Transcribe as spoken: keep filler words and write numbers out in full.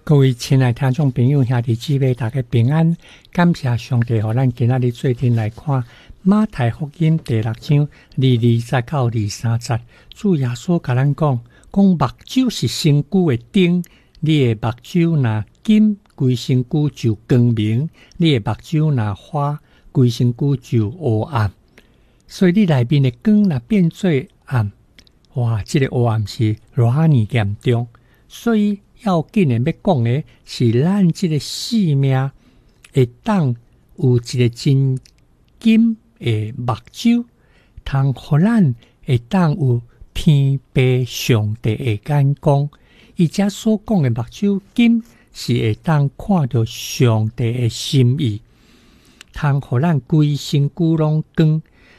各位亲爱听众朋友、兄弟姊妹，大家平安！感谢上帝，让咱今仔日做阵来看马太福音第六章二二十到二三节。主耶稣甲咱讲：讲目睭是身躯的灯，你的目睭若金，规身躯就光明；你的目睭若花，规身躯就黑暗。所以你内面的光若变做暗，哇！这个黑暗是偌尔严重，所以要紧的要讲的是，咱这个性命会当有一个真金的目睭，通互咱会当有天父上帝的眼光。伊遮所讲的目睭金，是会当看到上帝的心意，通互咱规身躯拢光。